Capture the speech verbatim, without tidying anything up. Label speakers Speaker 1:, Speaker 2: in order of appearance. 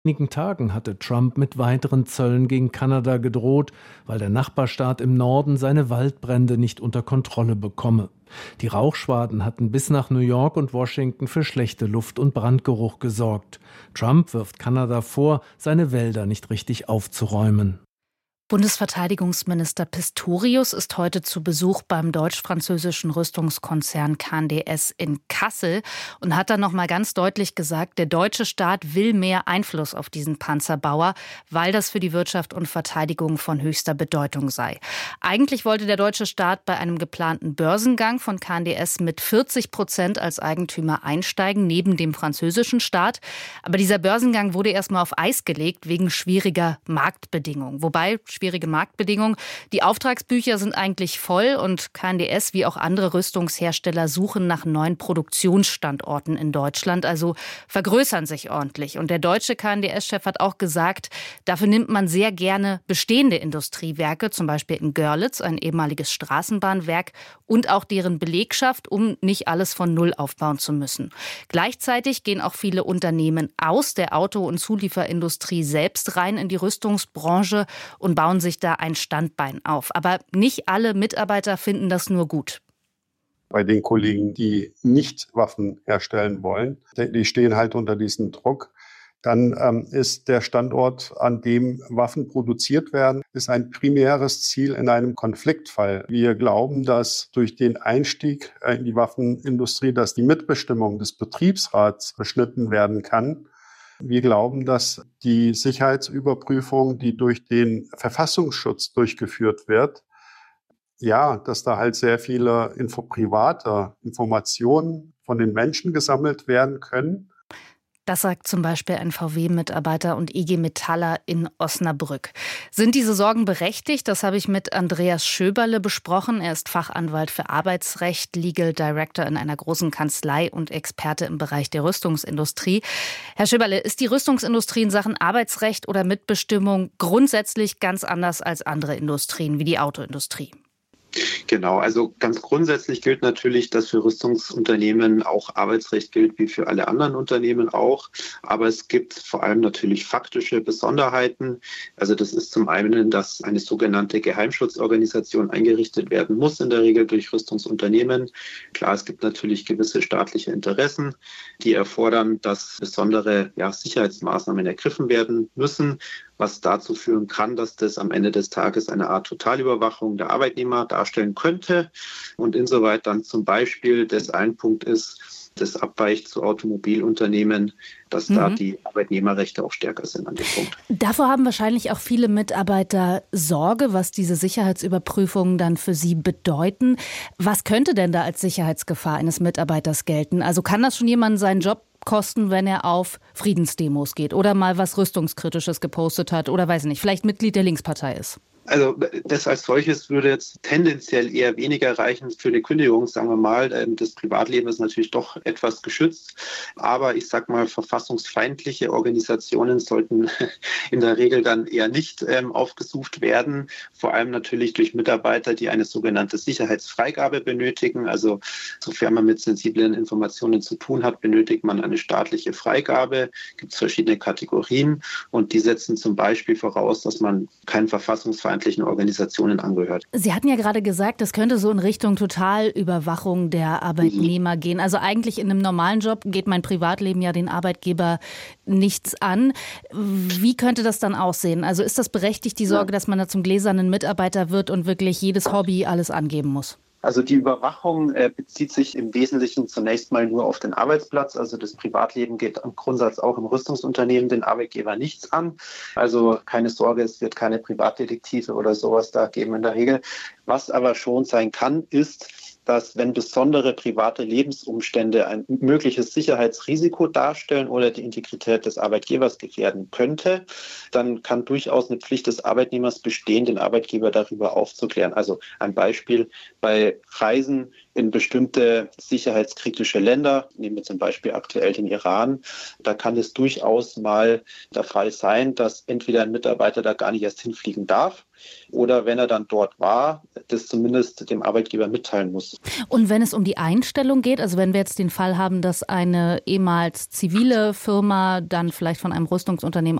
Speaker 1: einigen Tagen hatte Trump mit weiteren Zöllen gegen Kanada gedroht, weil der Nachbarstaat im Norden seine Waldbrände nicht unter Kontrolle bekomme. Die Rauchschwaden hatten bis nach New York und Washington für schlechte Luft- und Brandgeruch gesorgt. Trump wirft Kanada vor, seine Wälder nicht richtig aufzuräumen.
Speaker 2: Bundesverteidigungsminister Pistorius ist heute zu Besuch beim deutsch-französischen Rüstungskonzern K N D S in Kassel und hat dann noch mal ganz deutlich gesagt, der deutsche Staat will mehr Einfluss auf diesen Panzerbauer, weil das für die Wirtschaft und Verteidigung von höchster Bedeutung sei. Eigentlich wollte der deutsche Staat bei einem geplanten Börsengang von K N D S mit vierzig Prozent als Eigentümer einsteigen, neben dem französischen Staat. Aber dieser Börsengang wurde erstmal auf Eis gelegt wegen schwieriger Marktbedingungen. Wobei schwierige Marktbedingungen. Die Auftragsbücher sind eigentlich voll und K N D S wie auch andere Rüstungshersteller suchen nach neuen Produktionsstandorten in Deutschland, also vergrößern sich ordentlich. Und der deutsche K N D S-Chef hat auch gesagt, dafür nimmt man sehr gerne bestehende Industriewerke, zum Beispiel in Görlitz, ein ehemaliges Straßenbahnwerk, und auch deren Belegschaft, um nicht alles von Null aufbauen zu müssen. Gleichzeitig gehen auch viele Unternehmen aus der Auto- und Zulieferindustrie selbst rein in die Rüstungsbranche und bauen sich da ein Standbein auf. Aber nicht alle Mitarbeiter finden das nur gut.
Speaker 3: Bei den Kollegen, die nicht Waffen herstellen wollen, die stehen halt unter diesem Druck. Dann ähm, ist der Standort, an dem Waffen produziert werden, ist ein primäres Ziel in einem Konfliktfall. Wir glauben, dass durch den Einstieg in die Waffenindustrie, dass die Mitbestimmung des Betriebsrats beschnitten werden kann. Wir glauben, dass die Sicherheitsüberprüfung, die durch den Verfassungsschutz durchgeführt wird, ja, dass da halt sehr viele info- private Informationen von den Menschen gesammelt werden können.
Speaker 2: Das sagt zum Beispiel ein V W-Mitarbeiter und I G Metaller in Osnabrück. Sind diese Sorgen berechtigt? Das habe ich mit Andreas Schöberle besprochen. Er ist Fachanwalt für Arbeitsrecht, Legal Director in einer großen Kanzlei und Experte im Bereich der Rüstungsindustrie. Herr Schöberle, ist die Rüstungsindustrie in Sachen Arbeitsrecht oder Mitbestimmung grundsätzlich ganz anders als andere Industrien wie die Autoindustrie?
Speaker 4: Genau, also ganz grundsätzlich gilt natürlich, dass für Rüstungsunternehmen auch Arbeitsrecht gilt, wie für alle anderen Unternehmen auch. Aber es gibt vor allem natürlich faktische Besonderheiten. Also das ist zum einen, dass eine sogenannte Geheimschutzorganisation eingerichtet werden muss, in der Regel durch Rüstungsunternehmen. Klar, es gibt natürlich gewisse staatliche Interessen, die erfordern, dass besondere ja, Sicherheitsmaßnahmen ergriffen werden müssen, was dazu führen kann, dass das am Ende des Tages eine Art Totalüberwachung der Arbeitnehmer darstellen könnte und insoweit dann zum Beispiel das ein Punkt ist, das abweicht zu Automobilunternehmen, dass mhm. da die Arbeitnehmerrechte auch stärker sind an dem Punkt.
Speaker 2: Davor haben wahrscheinlich auch viele Mitarbeiter Sorge, was diese Sicherheitsüberprüfungen dann für sie bedeuten. Was könnte denn da als Sicherheitsgefahr eines Mitarbeiters gelten? Also kann das schon jemand seinen Job kosten, wenn er auf Friedensdemos geht oder mal was Rüstungskritisches gepostet hat oder weiß nicht, vielleicht Mitglied der Linkspartei ist?
Speaker 4: Also das als solches würde jetzt tendenziell eher weniger reichen für eine Kündigung, sagen wir mal. Das Privatleben ist natürlich doch etwas geschützt. Aber ich sag mal, verfassungsfeindliche Organisationen sollten in der Regel dann eher nicht ähm, aufgesucht werden. Vor allem natürlich durch Mitarbeiter, die eine sogenannte Sicherheitsfreigabe benötigen. Also sofern man mit sensiblen Informationen zu tun hat, benötigt man eine staatliche Freigabe. Gibt es verschiedene Kategorien und die setzen zum Beispiel voraus, dass man keinen verfassungsfeindlichen Organisationen angehört.
Speaker 2: Sie hatten ja gerade gesagt, es könnte so in Richtung Totalüberwachung der Arbeitnehmer mhm. gehen. Also eigentlich in einem normalen Job geht mein Privatleben ja den Arbeitgeber nichts an. Wie könnte das dann aussehen? Also ist das berechtigt, die Sorge, ja. dass man da zum gläsernen Mitarbeiter wird und wirklich jedes Hobby alles angeben muss?
Speaker 4: Also die Überwachung äh, bezieht sich im Wesentlichen zunächst mal nur auf den Arbeitsplatz. Also das Privatleben geht am Grundsatz auch im Rüstungsunternehmen den Arbeitgeber nichts an. Also keine Sorge, es wird keine Privatdetektive oder sowas da geben in der Regel. Was aber schon sein kann, ist, dass wenn besondere private Lebensumstände ein mögliches Sicherheitsrisiko darstellen oder die Integrität des Arbeitgebers gefährden könnte, dann kann durchaus eine Pflicht des Arbeitnehmers bestehen, den Arbeitgeber darüber aufzuklären. Also ein Beispiel bei Reisen in bestimmte sicherheitskritische Länder, nehmen wir zum Beispiel aktuell den Iran, da kann es durchaus mal der Fall sein, dass entweder ein Mitarbeiter da gar nicht erst hinfliegen darf oder wenn er dann dort war, das zumindest dem Arbeitgeber mitteilen muss.
Speaker 2: Und wenn es um die Einstellung geht, also wenn wir jetzt den Fall haben, dass eine ehemals zivile Firma dann vielleicht von einem Rüstungsunternehmen